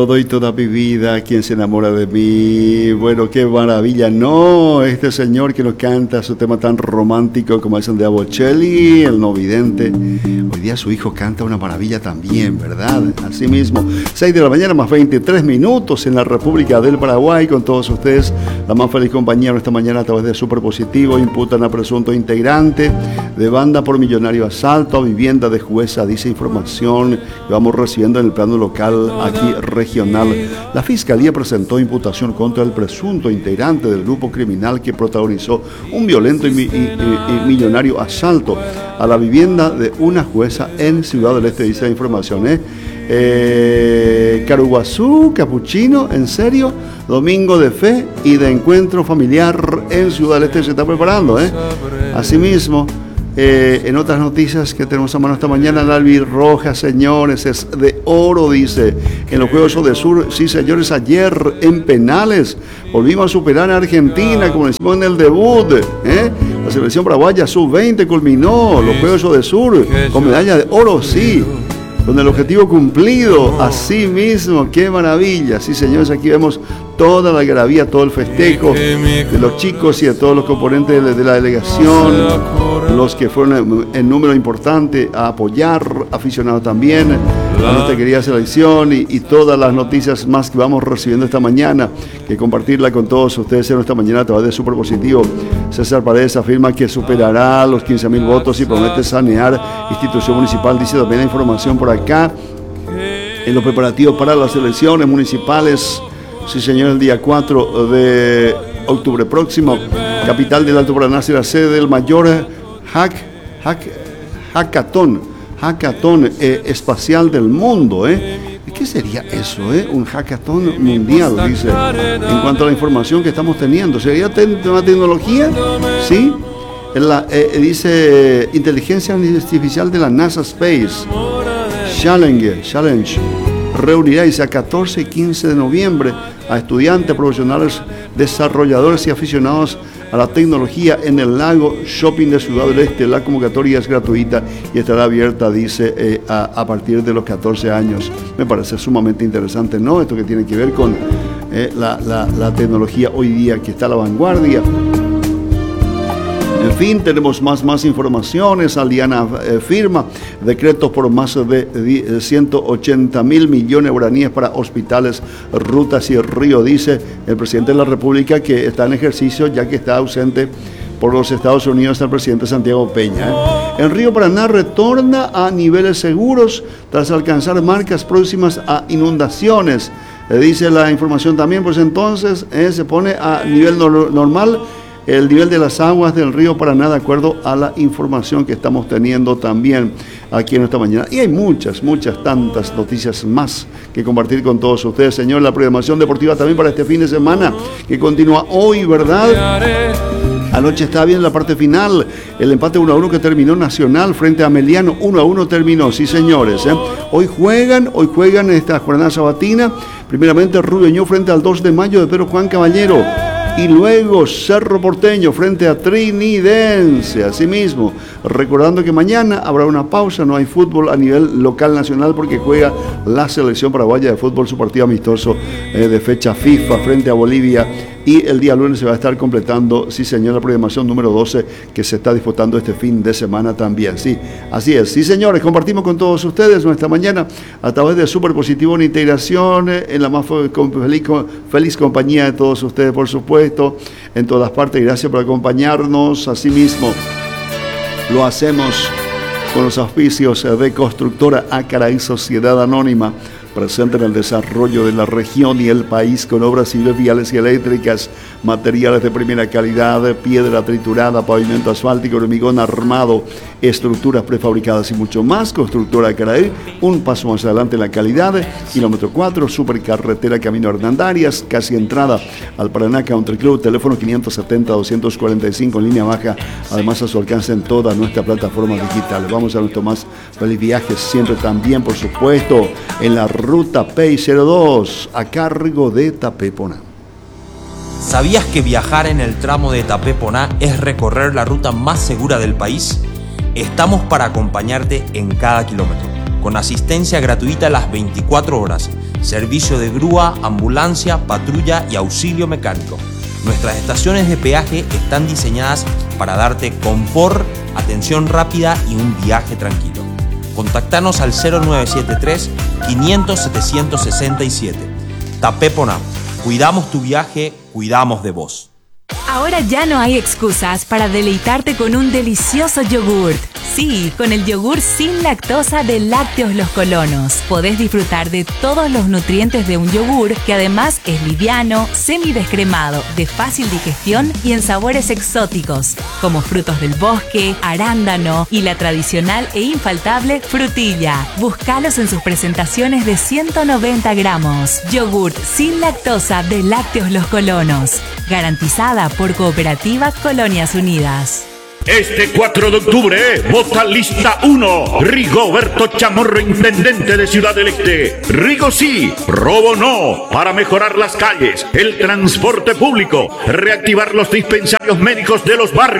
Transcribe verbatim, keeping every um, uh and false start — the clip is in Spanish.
doy toda mi vida a quien se enamora de mí. Bueno, qué maravilla, ¿no? Este señor que nos canta su tema tan romántico como es el de Bocelli, el no vidente. Hoy día su hijo canta una maravilla también, ¿verdad? Así mismo, seis de la mañana más veintitrés minutos en la República del Paraguay. Con todos ustedes, la más feliz compañía esta mañana a través de Superpositivo. Imputan a presunto integrante de banda por millonario asalto a vivienda de jueza, dice información que vamos recibiendo en el plano local, aquí regional. La Fiscalía presentó imputación contra el presunto integrante del grupo criminal que protagonizó un violento y, y, y, y millonario asalto a la vivienda de una jueza en Ciudad del Este, dice la información, ¿eh? Eh, Caruguazú, Capuchino, en serio, domingo de fe y de encuentro familiar en Ciudad del Este se está preparando, ¿eh? Asimismo, Eh, en otras noticias que tenemos a mano esta mañana, la albirroja, señores, es de oro, dice. En los Juegos de Sur, sí, señores, ayer en penales volvimos a superar a Argentina, como decimos en el debut, ¿eh? La selección paraguaya sub veinte culminó los Juegos de Sur con medalla de oro, sí, con el objetivo cumplido. Así mismo, qué maravilla. Sí, señores, aquí vemos toda la algarabía, todo el festejo de los chicos y de todos los componentes de, de la delegación, los que fueron en número importante a apoyar, aficionados también a nuestra querida selección, y, y todas las noticias más que vamos recibiendo esta mañana, que compartirla con todos ustedes en esta mañana a través de Superpositivo. César Paredes afirma que superará los quince mil votos y promete sanear institución municipal, dice también la información por acá. En los preparativos para las elecciones municipales, sí señor, el día cuatro de octubre próximo, capital del Alto Paraná será sede del mayor hack, hack, hackathon, hackathon eh, espacial del mundo, ¿eh? ¿Qué sería eso, eh? Un hackathon mundial, dice, en cuanto a la información que estamos teniendo. ¿Sería una tecnología? Sí. La, eh, dice inteligencia artificial de la NASA Space Challenge, Challenge. Reunirá, dice, a catorce y quince de noviembre a estudiantes, profesionales, desarrolladores y aficionados a la tecnología en el Lago Shopping de Ciudad del Este. La convocatoria es gratuita y estará abierta, dice, eh, a, a partir de los catorce años. Me parece sumamente interesante, ¿no? Esto que tiene que ver con eh, la, la, la tecnología hoy día, que está a la vanguardia. En fin, tenemos más, más informaciones. Aliana eh, firma decretos por más de ciento ochenta mil millones de guaraníes para hospitales, rutas y ríos, dice el presidente de la República, que está en ejercicio ya que está ausente por los Estados Unidos el presidente Santiago Peña, ¿eh? El río Paraná retorna a niveles seguros tras alcanzar marcas próximas a inundaciones. Eh, dice la información también, pues entonces eh, se pone a nivel no, normal el nivel de las aguas del río Paraná, de acuerdo a la información que estamos teniendo también aquí en esta mañana. Y hay muchas, muchas, tantas noticias más que compartir con todos ustedes, señor. La programación deportiva también para este fin de semana, que continúa hoy, ¿verdad? Anoche estaba bien en la parte final, el empate uno a uno que terminó Nacional frente a Meliano, uno a uno terminó, sí señores, ¿eh? Hoy juegan, hoy juegan en esta jornada sabatina, primeramente Rubio Ñu frente al dos de mayo de Pedro Juan Caballero. Y luego Cerro Porteño frente a Trinidense. Asimismo, recordando que mañana habrá una pausa, no hay fútbol a nivel local nacional porque juega la selección paraguaya de fútbol su partido amistoso eh, de fecha FIFA frente a Bolivia. Y el día lunes se va a estar completando, sí señor, la programación número doce que se está disputando este fin de semana también. Sí, así es. Sí señores, compartimos con todos ustedes nuestra mañana a través de Superpositivo en integración, en la más feliz, feliz compañía de todos ustedes, por supuesto, en todas partes. Gracias por acompañarnos. Asimismo, lo hacemos con los auspicios de Constructora Acaraí Sociedad Anónima, presente en el desarrollo de la región y el país con obras civiles, viales y eléctricas, materiales de primera calidad, piedra triturada, pavimento asfáltico, hormigón armado, estructuras prefabricadas y mucho más. Constructora Acaraí, un paso más adelante en la calidad. Kilómetro cuatro, supercarretera Camino Hernandarias, casi entrada al Paraná Country Club. Teléfono quinientos setenta, doscientos cuarenta y cinco en línea baja, además a su alcance en toda nuestra plataforma digital. Vamos a nuestro más feliz viaje, siempre también, por supuesto, en la Ruta P I cero dos, a cargo de Tapé-Poná. ¿Sabías que viajar en el tramo de Tapé-Poná es recorrer la ruta más segura del país? Estamos para acompañarte en cada kilómetro, con asistencia gratuita las veinticuatro horas, servicio de grúa, ambulancia, patrulla y auxilio mecánico. Nuestras estaciones de peaje están diseñadas para darte confort, atención rápida y un viaje tranquilo. Contactanos al cero nueve siete tres, quinientos, setecientos sesenta y siete. Tapé Poná. Cuidamos tu viaje, cuidamos de vos. Ahora ya no hay excusas para deleitarte con un delicioso yogurt. Sí, con el yogur sin lactosa de Lácteos Los Colonos. Podés disfrutar de todos los nutrientes de un yogur que además es liviano, semidescremado, de fácil digestión y en sabores exóticos, como frutos del bosque, arándano y la tradicional e infaltable frutilla. Búscalos en sus presentaciones de ciento noventa gramos. Yogurt sin lactosa de Lácteos Los Colonos. Garantizada por Cooperativa Colonias Unidas. Este cuatro de octubre, vota lista uno. Rigoberto Chamorro, intendente de Ciudad del Este. Rigo sí, robo no. Para mejorar las calles, el transporte público, reactivar los dispensarios médicos de los barrios.